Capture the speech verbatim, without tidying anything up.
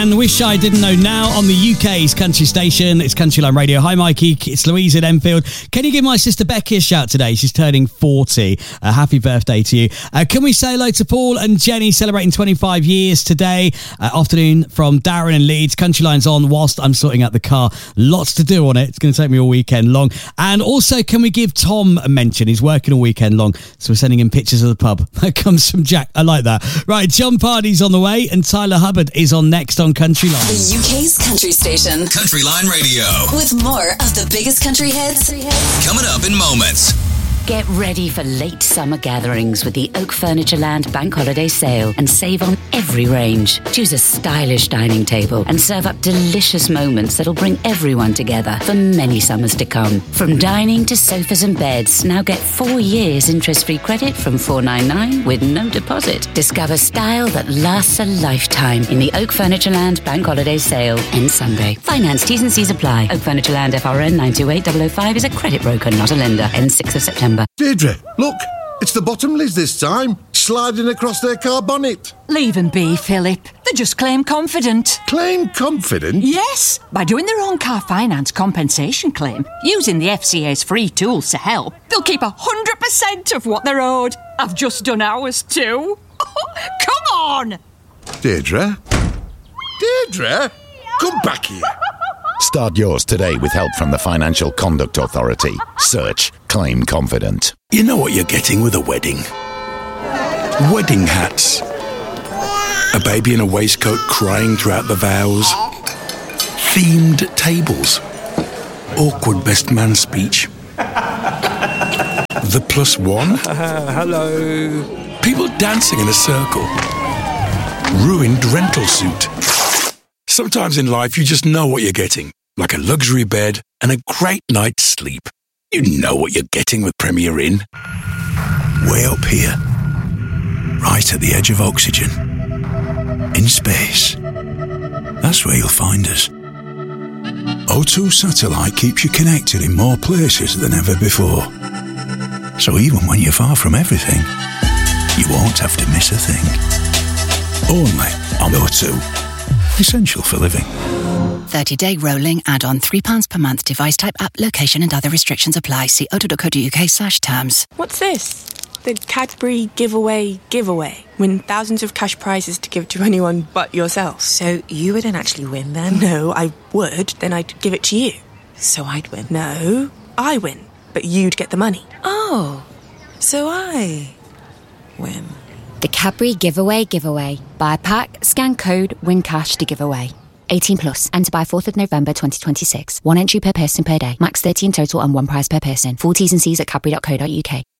And Wish I Didn't Know Now on the U K's country station. It's Country Line Radio. Hi, Mikey. It's Louise at Enfield. Can you give my sister Becky a shout today? She's turning forty. Uh, happy birthday to you. Uh, can we say hello to Paul and Jenny celebrating twenty-five years today? Uh, afternoon from Darren and Leeds. Country Line's on whilst I'm sorting out the car. Lots to do on it. It's going to take me all weekend long. And also, can we give Tom a mention? He's working all weekend long, so we're sending him pictures of the pub. That comes from Jack. I like that. Right, John Pardy's on the way and Tyler Hubbard is on next on Country Line. The U K's country station. Country Line Radio. With more of the biggest country hits. Coming up in moments. Get ready for late summer gatherings with the Oak Furniture Land Bank Holiday Sale and save on every range. Choose a stylish dining table and serve up delicious moments that'll bring everyone together for many summers to come. From dining to sofas and beds, now get four years interest-free credit from four ninety-nine with no deposit. Discover style that lasts a lifetime in the Oak Furniture Land Bank Holiday Sale. Ends Sunday. Finance T's and C's apply. Oak Furniture Land F R N nine two eight zero zero five is a credit broker, not a lender. Ends sixth of September. Deirdre, look, it's the Bottomleys this time, sliding across their car bonnet. Leave them be, Philip. They just claim confident. Claim confident? Yes, by doing their own car finance compensation claim, using the F C A's free tools to help, they'll keep one hundred percent of what they're owed. I've just done ours too. Come on! Deirdre? Deirdre? Come back here. Start yours today with help from the Financial Conduct Authority. Search Claim Confident. You know what you're getting with a wedding? Wedding hats. A baby in a waistcoat crying throughout the vows. Themed tables. Awkward best man speech. The plus one. Hello. People dancing in a circle. Ruined rental suit. Sometimes in life you just know what you're getting, like a luxury bed and a great night's sleep. You know what you're getting with Premier Inn. Way up here, right at the edge of oxygen, in space. That's where you'll find us. O two Satellite keeps you connected in more places than ever before. So even when you're far from everything, you won't have to miss a thing. Only on O two. Essential for living. thirty-day rolling add-on, three pounds per month, device type, app, location and other restrictions apply. See o two dot co dot uk slash terms. What's this? The Cadbury giveaway giveaway. Win thousands of cash prizes to give to anyone but yourself. So you wouldn't actually win then? No, I would. Then I'd give it to you. So I'd win? No, I win. But you'd get the money. Oh, so I win. The Cadbury Giveaway Giveaway. Buy a pack, scan code, win cash to give away. eighteen plus. Enter by fourth of November twenty twenty-six. One entry per person per day. Max thirty in total and one prize per person. Full T's and C's at cadbury dot co dot uk.